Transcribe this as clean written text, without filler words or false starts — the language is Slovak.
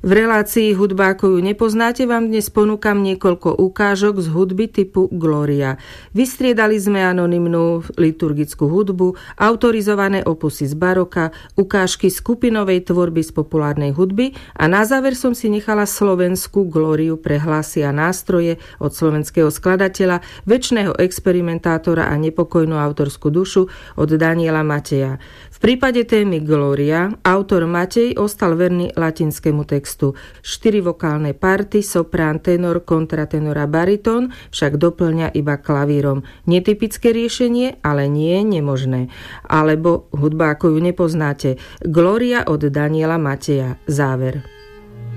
V relácii Hudba ako ju nepoznáte vám dnes ponúkam niekoľko ukážok z hudby typu Gloria. Vystriedali sme anonymnú liturgickú hudbu, autorizované opusy z baroka, ukážky skupinovej tvorby z populárnej hudby a na záver som si nechala slovenskú Glóriu pre hlasy a nástroje od slovenského skladateľa, večného experimentátora a nepokojnú autorskú dušu od Daniela Mateja. V prípade témy Gloria autor Matej ostal verný latinskému textu. 4 vokálne party, soprán, tenor, kontratenor a baritón však doplňa iba klavírom. Netypické riešenie, ale nie nemožné. Alebo Hudba ako ju nepoznáte. Gloria od Daniela Mateja. Záver.